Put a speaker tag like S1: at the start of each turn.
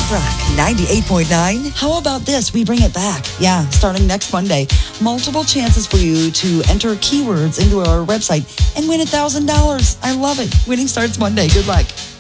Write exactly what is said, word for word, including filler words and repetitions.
S1: Rock ninety-eight point nine. How about this? We bring it back. Yeah, starting next Monday. Multiple chances for you to enter keywords into our website and win one thousand dollars. I love it. Winning starts Monday. Good luck.